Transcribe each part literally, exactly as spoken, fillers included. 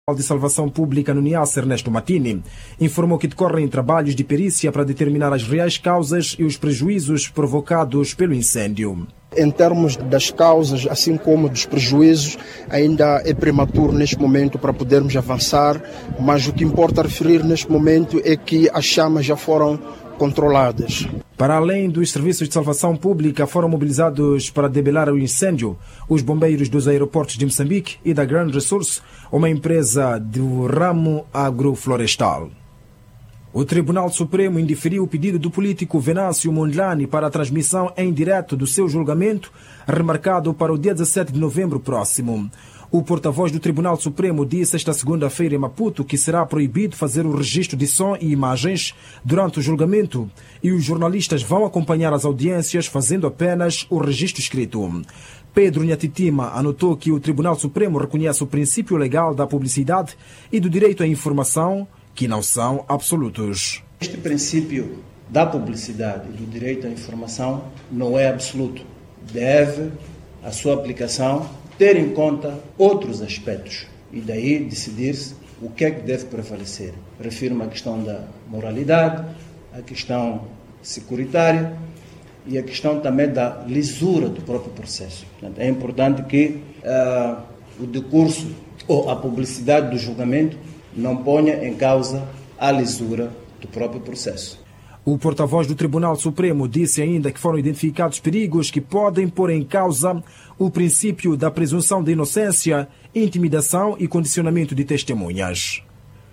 de Salvação Pública no Niassa, Ernesto Matini, informou que decorrem trabalhos de perícia para determinar as reais causas e os prejuízos provocados pelo incêndio. Em termos das causas, assim como dos prejuízos, ainda é prematuro neste momento para podermos avançar, mas o que importa referir neste momento é que as chamas já foram controladas. Para além dos serviços de salvação pública, foram mobilizados para debelar o incêndio os bombeiros dos aeroportos de Moçambique e da Grand Resource, uma empresa do ramo agroflorestal. O Tribunal Supremo indeferiu o pedido do político Venâncio Mondlane para a transmissão em direto do seu julgamento, remarcado para o dia dezassete de novembro próximo. O porta-voz do Tribunal Supremo disse esta segunda-feira em Maputo que será proibido fazer o registro de som e imagens durante o julgamento e os jornalistas vão acompanhar as audiências fazendo apenas o registro escrito. Pedro Nhatitima anotou que o Tribunal Supremo reconhece o princípio legal da publicidade e do direito à informação, que não são absolutos. Este princípio da publicidade e do direito à informação não é absoluto. Deve, a sua aplicação, ter em conta outros aspectos e daí decidir-se o que é que deve prevalecer. Refiro-me à questão da moralidade, à questão securitária e à questão também da lisura do próprio processo. Portanto, é importante que uh, o decurso ou a publicidade do julgamento não ponha em causa a lisura do próprio processo. O porta-voz do Tribunal Supremo disse ainda que foram identificados perigos que podem pôr em causa o princípio da presunção de inocência, intimidação e condicionamento de testemunhas.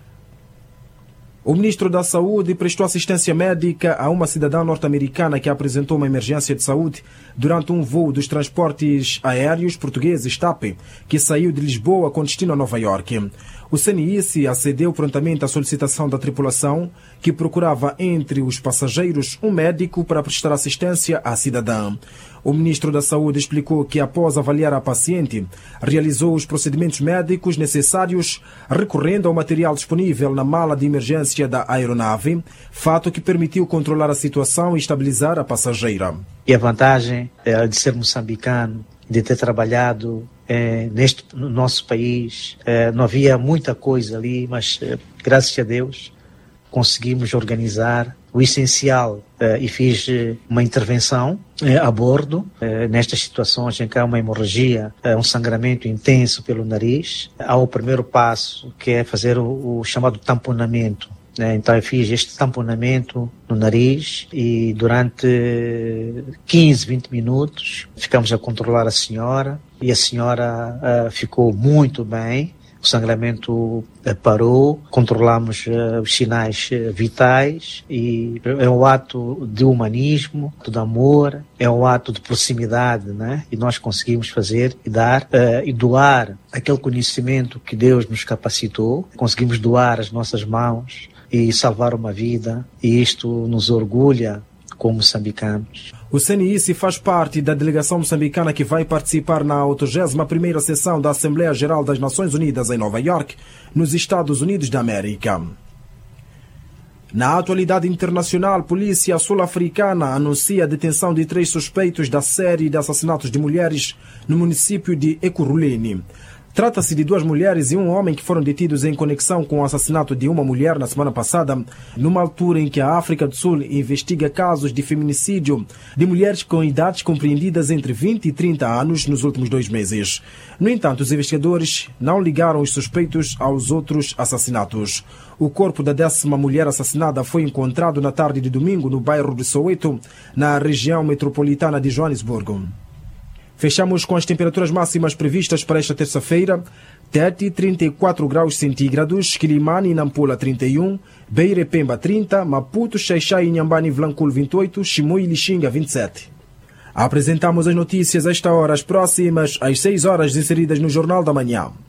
O ministro da Saúde prestou assistência médica a uma cidadã norte-americana que apresentou uma emergência de saúde durante um voo dos transportes aéreos portugueses T A P, que saiu de Lisboa com destino a Nova Iorque. O C N I C acedeu prontamente à solicitação da tripulação, que procurava entre os passageiros um médico para prestar assistência à cidadã. O ministro da Saúde explicou que, após avaliar a paciente, realizou os procedimentos médicos necessários, recorrendo ao material disponível na mala de emergência da aeronave, fato que permitiu controlar a situação e estabilizar a passageira. E a vantagem é de ser moçambicano, de ter trabalhado é, neste no nosso país, é, não havia muita coisa ali, mas é, graças a Deus conseguimos organizar o essencial é, e fiz uma intervenção é, a bordo, é, nestas situações em que há uma hemorragia, é, um sangramento intenso pelo nariz. Há o primeiro passo, que é fazer o, o chamado tamponamento. Então eu fiz este tamponamento no nariz e durante quinze, vinte minutos ficamos a controlar a senhora e a senhora uh, ficou muito bem. O sangramento uh, parou, controlamos uh, os sinais uh, vitais e é um ato de humanismo, de amor, é um ato de proximidade, né? E nós conseguimos fazer e dar uh, e doar aquele conhecimento que Deus nos capacitou, conseguimos doar as nossas mãos e salvar uma vida, e isto nos orgulha como moçambicanos. O C N I C faz parte da delegação moçambicana que vai participar na oitogésima primeira sessão da Assembleia Geral das Nações Unidas em Nova Iorque, nos Estados Unidos da América. Na atualidade internacional, a polícia sul-africana anuncia a detenção de três suspeitos da série de assassinatos de mulheres no município de Ekurhuleni. Trata-se de duas mulheres e um homem que foram detidos em conexão com o assassinato de uma mulher na semana passada, numa altura em que a África do Sul investiga casos de feminicídio de mulheres com idades compreendidas entre vinte e trinta anos nos últimos dois meses. No entanto, os investigadores não ligaram os suspeitos aos outros assassinatos. O corpo da décima mulher assassinada foi encontrado na tarde de domingo no bairro de Soweto, na região metropolitana de Joanesburgo. Fechamos com as temperaturas máximas previstas para esta terça-feira. Tete, trinta e quatro graus centígrados, Quilimane e Nampula, trinta e um, Beira e Pemba, trinta, Maputo, Xaixai e Inhambane e Vlancul, vinte e oito, Chimoio e Lixinga, vinte e sete. Apresentamos as notícias a esta hora, as próximas às seis horas, inseridas no Jornal da Manhã.